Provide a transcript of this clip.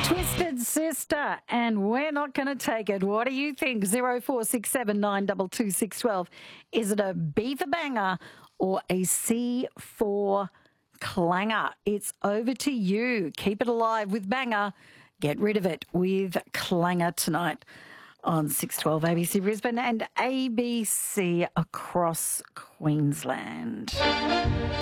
Twisted Sister, and we're not going to take it. What do you think? 0467 922 612. Is it a B for banger or a C for clanger? It's over to you. Keep it alive with banger. Get rid of it with clanger tonight on 612 ABC Brisbane and ABC across Queensland.